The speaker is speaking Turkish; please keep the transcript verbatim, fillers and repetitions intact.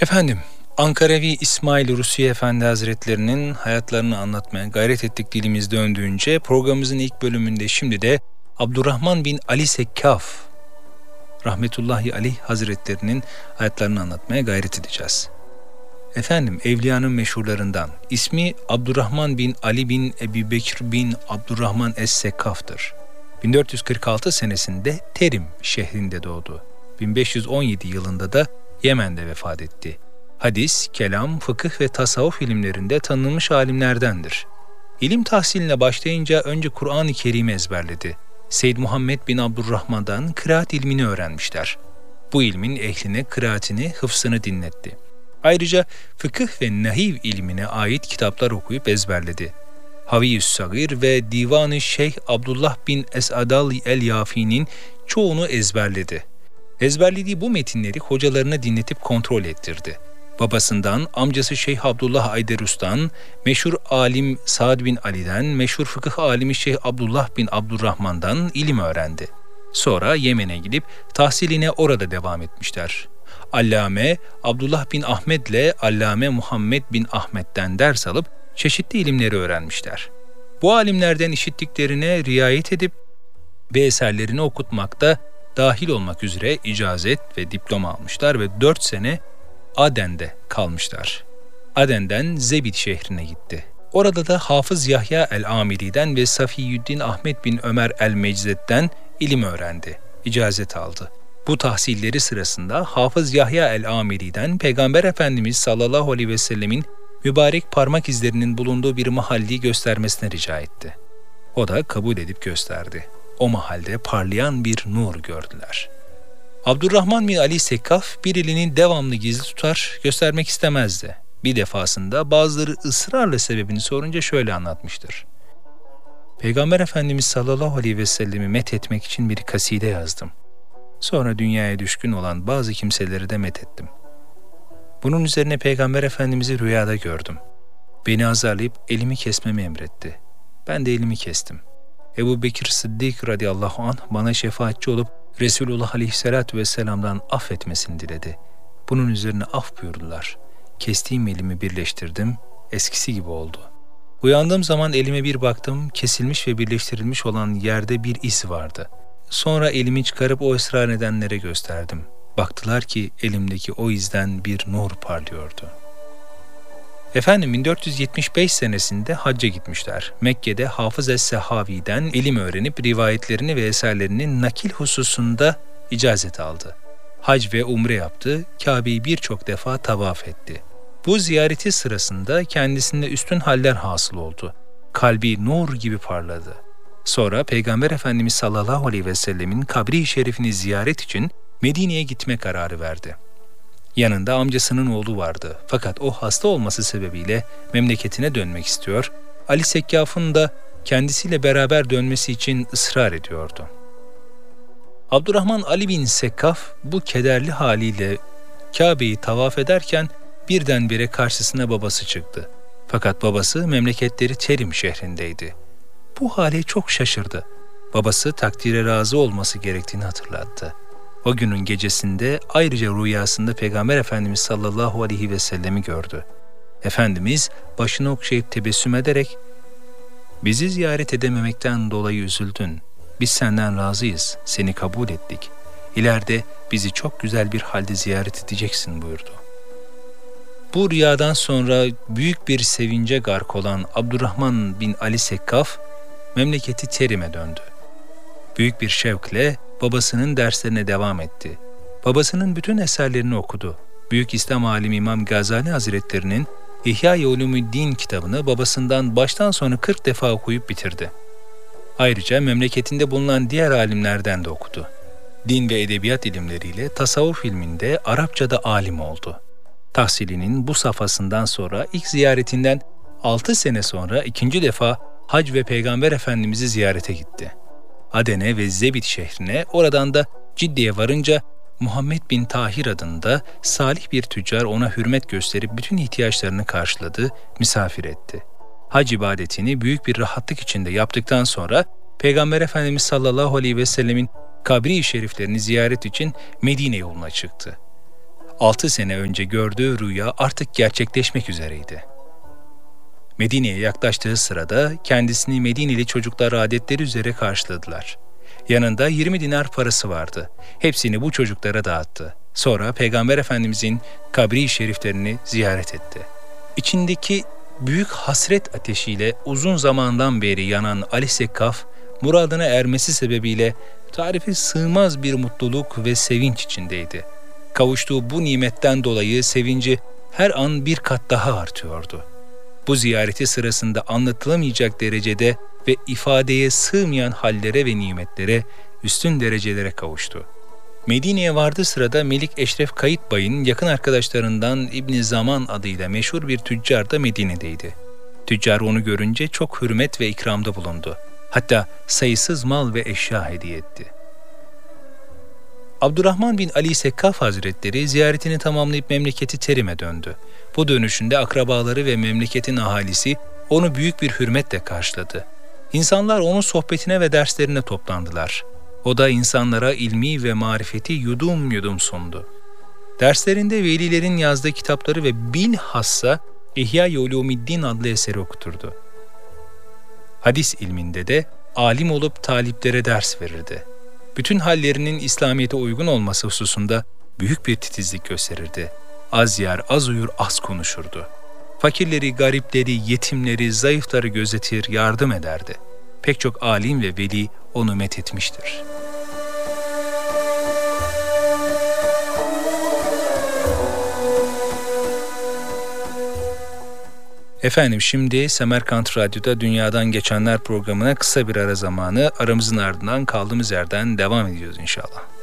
Efendim, Ankarevi İsmail Rusiye Efendi Hazretlerinin hayatlarını anlatmaya gayret ettik dilimiz döndüğünce programımızın ilk bölümünde şimdi de Abdurrahman bin Ali Sekkaf rahmetullahi aleyh Hazretlerinin hayatlarını anlatmaya gayret edeceğiz. Efendim, evliyanın meşhurlarından ismi Abdurrahman bin Ali bin Ebi Bekir bin Abdurrahman Es-Sekkaf'tır. bin dört yüz kırk altı senesinde Terim şehrinde doğdu. bin beş yüz on yedi yılında da Yemen'de vefat etti. Hadis, kelam, fıkıh ve tasavvuf ilimlerinde tanınmış alimlerdendir. İlim tahsiline başlayınca önce Kur'an-ı Kerim'i ezberledi. Seyyid Muhammed bin Abdurrahman'dan kıraat ilmini öğrenmişler. Bu ilmin ehline kıraatini, hıfzını dinletti. Ayrıca fıkıh ve nahiv ilmine ait kitaplar okuyup ezberledi. Haviyü's Sagir ve Divan-ı Şeyh Abdullah bin Es'adal el-Yafi'nin çoğunu ezberledi. Ezberlediği bu metinleri hocalarına dinletip kontrol ettirdi. Babasından, amcası Şeyh Abdullah Ayderus'tan, meşhur alim Sa'd bin Ali'den, meşhur fıkıh alimi Şeyh Abdullah bin Abdurrahman'dan ilim öğrendi. Sonra Yemen'e gidip tahsiline orada devam etmişler. Allame Abdullah bin Ahmet'le Allame Muhammed bin Ahmet'ten ders alıp çeşitli ilimleri öğrenmişler. Bu alimlerden işittiklerine riayet edip ve eserlerini okutmakta dahil olmak üzere icazet ve diploma almışlar ve dört sene Aden'de kalmışlar. Aden'den Zebid şehrine gitti. Orada da Hafız Yahya el-Amiri'den ve Safiyüddin Ahmet bin Ömer el-Meczed'den ilim öğrendi, icazet aldı. Bu tahsilleri sırasında Hafız Yahya el-Amiri'den Peygamber Efendimiz sallallahu aleyhi ve sellemin mübarek parmak izlerinin bulunduğu bir mahalli göstermesine rica etti. O da kabul edip gösterdi. O mahalde parlayan bir nur gördüler. Abdurrahman bin Ali Sekkaf bir elini devamlı gizli tutar, göstermek istemezdi. Bir defasında bazıları ısrarla sebebini sorunca şöyle anlatmıştır. Peygamber Efendimiz sallallahu aleyhi ve sellemi methetmek için bir kaside yazdım. Sonra dünyaya düşkün olan bazı kimseleri de methettim. Bunun üzerine Peygamber Efendimiz'i rüyada gördüm. Beni azarlayıp elimi kesmemi emretti. Ben de elimi kestim. Ebu Bekir Sıddık radıyallahu anh bana şefaatçi olup Resulullah aleyhissalatü vesselam'dan affetmesini diledi. Bunun üzerine af buyurdular. Kestiğim elimi birleştirdim, eskisi gibi oldu. Uyandığım zaman elime bir baktım, kesilmiş ve birleştirilmiş olan yerde bir iz vardı. Sonra elimi çıkarıp o ısrar edenlere gösterdim. Baktılar ki elimdeki o izden bir nur parlıyordu. Efendim bin dört yüz yetmiş beş senesinde hacca gitmişler. Mekke'de Hafız es-Sehavi'den ilim öğrenip rivayetlerini ve eserlerini nakil hususunda icazet aldı. Hac ve umre yaptı, Kabe'yi birçok defa tavaf etti. Bu ziyareti sırasında kendisinde üstün haller hasıl oldu. Kalbi nur gibi parladı. Sonra Peygamber Efendimiz sallallahu aleyhi ve sellemin kabri-i şerifini ziyaret için Medine'ye gitme kararı verdi. Yanında amcasının oğlu vardı. Fakat o hasta olması sebebiyle memleketine dönmek istiyor, Ali Sekkaf'ın da kendisiyle beraber dönmesi için ısrar ediyordu. Abdurrahman Ali bin Sekkaf bu kederli haliyle Kabe'yi tavaf ederken birdenbire karşısına babası çıktı. Fakat babası memleketleri Terim şehrindeydi. Bu hale çok şaşırdı. Babası takdire razı olması gerektiğini hatırlattı. O günün gecesinde ayrıca rüyasında Peygamber Efendimiz sallallahu aleyhi ve sellemi gördü. Efendimiz başını okşayıp tebessüm ederek "Bizi ziyaret edememekten dolayı üzüldün. Biz senden razıyız, seni kabul ettik. İleride bizi çok güzel bir halde ziyaret edeceksin" buyurdu. Bu rüyadan sonra büyük bir sevince gark olan Abdurrahman bin Ali Sekkaf memleketi Terim'e döndü. Büyük bir şevkle babasının derslerine devam etti. Babasının bütün eserlerini okudu. Büyük İslam alimi İmam Gazali Hazretleri'nin İhya-i Ulumuddin kitabını babasından baştan sona kırk defa okuyup bitirdi. Ayrıca memleketinde bulunan diğer alimlerden de okudu. Din ve edebiyat ilimleriyle tasavvuf ilminde Arapçada alim oldu. Tahsilinin bu safhasından sonra ilk ziyaretinden altı sene sonra ikinci defa hac ve Peygamber Efendimiz'i ziyarete gitti. Aden'e ve Zebid şehrine, oradan da Ciddi'ye varınca Muhammed bin Tahir adında salih bir tüccar ona hürmet gösterip bütün ihtiyaçlarını karşıladı, misafir etti. Hac ibadetini büyük bir rahatlık içinde yaptıktan sonra Peygamber Efendimiz sallallahu aleyhi ve sellemin kabri-i şeriflerini ziyaret için Medine yoluna çıktı. Altı sene önce gördüğü rüya artık gerçekleşmek üzereydi. Medine'ye yaklaştığı sırada kendisini Medineli çocuklar adetleri üzere karşıladılar. Yanında yirmi dinar parası vardı. Hepsini bu çocuklara dağıttı. Sonra Peygamber Efendimizin kabri şeriflerini ziyaret etti. İçindeki büyük hasret ateşiyle uzun zamandan beri yanan Ali Sekkaf, muradına ermesi sebebiyle tarifi sığmaz bir mutluluk ve sevinç içindeydi. Kavuştuğu bu nimetten dolayı sevinci her an bir kat daha artıyordu. Bu ziyareti sırasında anlatılamayacak derecede ve ifadeye sığmayan hallere ve nimetlere, üstün derecelere kavuştu. Medine'ye vardığı sırada Melik Eşref Kayıt Bay'ın yakın arkadaşlarından İbn-i Zaman adıyla meşhur bir tüccar da Medine'deydi. Tüccar onu görünce çok hürmet ve ikramda bulundu. Hatta sayısız mal ve eşya hediye etti. Abdurrahman bin Ali Sekkaf Hazretleri ziyaretini tamamlayıp memleketi Terim'e döndü. Bu dönüşünde akrabaları ve memleketin ahalisi onu büyük bir hürmetle karşıladı. İnsanlar onun sohbetine ve derslerine toplandılar. O da insanlara ilmi ve marifeti yudum yudum sundu. Derslerinde velilerin yazdığı kitapları ve bilhassa İhya-i Ulûmiddin adlı eseri okuturdu. Hadis ilminde de alim olup taliplere ders verirdi. Bütün hallerinin İslamiyet'e uygun olması hususunda büyük bir titizlik gösterirdi. Az yer, az uyur, az konuşurdu. Fakirleri, garipleri, yetimleri, zayıfları gözetir, yardım ederdi. Pek çok alim ve veli onu methetmiştir. Efendim şimdi Semerkant Radyo'da Dünyadan Geçenler programına kısa bir ara zamanı, aramızın ardından kaldığımız yerden devam ediyoruz inşallah.